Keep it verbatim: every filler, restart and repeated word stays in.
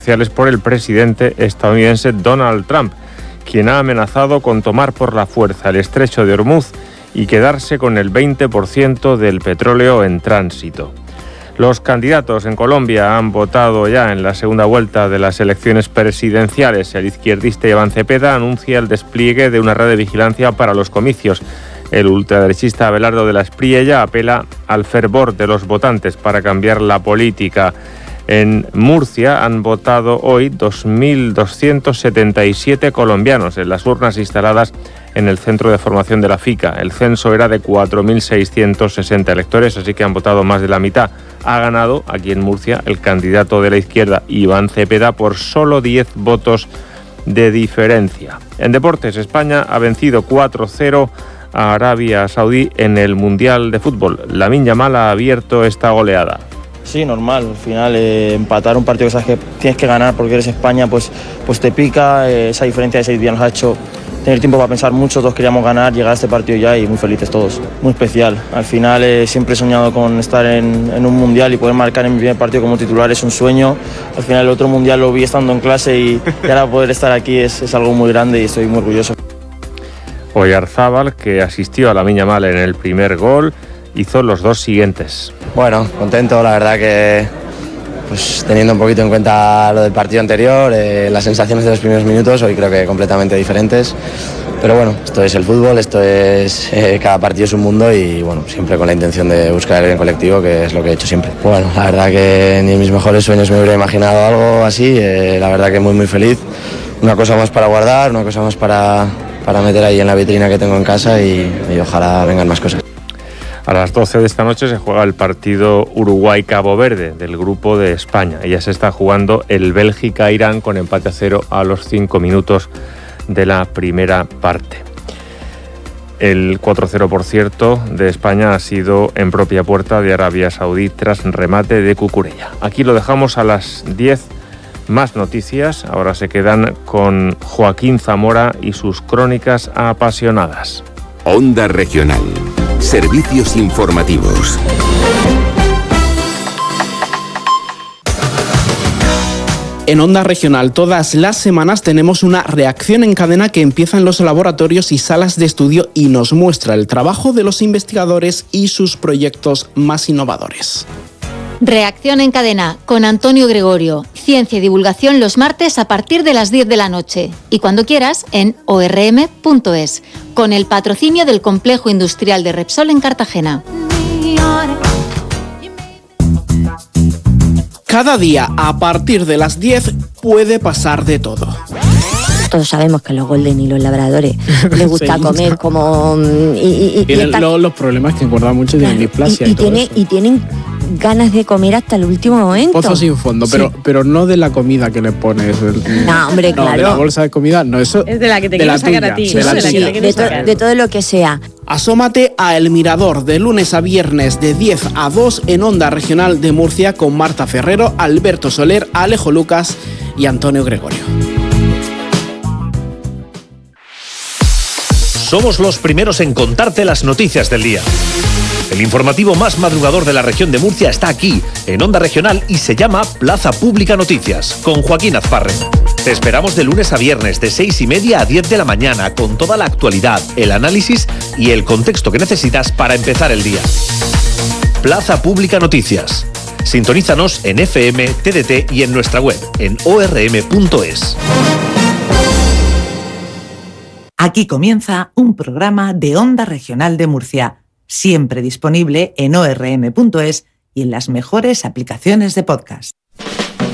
por el presidente estadounidense Donald Trump, quien ha amenazado con tomar por la fuerza el estrecho de Hormuz y quedarse con el veinte por ciento del petróleo en tránsito. Los candidatos en Colombia han votado ya en la segunda vuelta de las elecciones presidenciales. El izquierdista Iván Cepeda anuncia el despliegue de una red de vigilancia para los comicios. El ultraderechista Abelardo de la Espriella apela al fervor de los votantes para cambiar la política. En Murcia han votado hoy dos mil doscientos setenta y siete colombianos en las urnas instaladas en el centro de formación de la FICA. El censo era de cuatro mil seiscientos sesenta electores, así que han votado más de la mitad. Ha ganado aquí en Murcia el candidato de la izquierda, Iván Cepeda, por solo diez votos de diferencia. En deportes, España ha vencido cuatro cero a Arabia Saudí en el Mundial de Fútbol. Lamine Yamal ha abierto esta goleada. Sí, normal, al final eh, empatar un partido que sabes que tienes que ganar porque eres España, pues, pues te pica, eh, esa diferencia de seis días nos ha hecho tener tiempo para pensar mucho, todos queríamos ganar, llegar a este partido ya y muy felices todos, muy especial. Al final eh, siempre he soñado con estar en, en un mundial y poder marcar en mi primer partido como titular es un sueño. Al final el otro mundial lo vi estando en clase y, y ahora poder estar aquí es, es algo muy grande y estoy muy orgulloso. Oyarzábal, que asistió a Lamine Yamal en el primer gol, hizo los dos siguientes. Bueno, contento, la verdad que pues teniendo un poquito en cuenta lo del partido anterior, eh, las sensaciones de los primeros minutos, hoy creo que completamente diferentes. Pero bueno, esto es el fútbol, esto es eh, cada partido es un mundo y bueno, siempre con la intención de buscar el bien colectivo, que es lo que he hecho siempre. Bueno, la verdad que ni en mis mejores sueños me hubiera imaginado algo así, eh, la verdad que muy muy feliz. Una cosa más para guardar, una cosa más para, para meter ahí en la vitrina que tengo en casa y, y ojalá vengan más cosas. A las doce de esta noche se juega el partido Uruguay-Cabo Verde del grupo de España. Y ya se está jugando el Bélgica-Irán con empate a cero a los cinco minutos de la primera parte. El cuatro cero, por cierto, de España ha sido en propia puerta de Arabia Saudí tras remate de Cucurella. Aquí lo dejamos a las diez. Más noticias. Ahora se quedan con Joaquín Zamora y sus crónicas apasionadas. Onda Regional. Servicios informativos. En Onda Regional todas las semanas tenemos una reacción en cadena que empieza en los laboratorios y salas de estudio y nos muestra el trabajo de los investigadores y sus proyectos más innovadores. Reacción en cadena con Antonio Gregorio. Ciencia y divulgación los martes a partir de las diez de la noche. Y cuando quieras en o erre eme punto es. Con el patrocinio del Complejo Industrial de Repsol en Cartagena. Cada día a partir de las diez puede pasar de todo. Todos sabemos que los golden y los labradores les gusta sí, comer como... Y, y, y, y esta... los, los problemas que engordan mucho tienen displasia y, y, y, todo tiene, eso. y tienen ganas de comer hasta el último momento. Pozo sin fondo, sí. pero, pero no de la comida que le pones. El, no, hombre, no, claro. De la bolsa de comida, no, eso... Es de la que te quiero sacar a ti. Sí, ¿no? sí, de, la sí, que te de, sacar. de todo lo que sea. Asómate a El Mirador de lunes a viernes de diez a dos en Onda Regional de Murcia con Marta Ferrero, Alberto Soler, Alejo Lucas y Antonio Gregorio. Somos los primeros en contarte las noticias del día. El informativo más madrugador de la región de Murcia está aquí, en Onda Regional, y se llama Plaza Pública Noticias, con Joaquín Azparre. Te esperamos de lunes a viernes, de seis y media a diez de la mañana, con toda la actualidad, el análisis y el contexto que necesitas para empezar el día. Plaza Pública Noticias. Sintonízanos en F M, T D T y en nuestra web, en o erre eme punto es. Aquí comienza un programa de Onda Regional de Murcia, siempre disponible en o erre eme punto es y en las mejores aplicaciones de podcast.